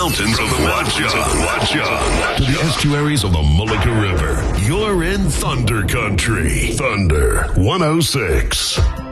mountains of Watchung to the estuaries of the Mullica River. You're in Thunder Country. Thunder 106.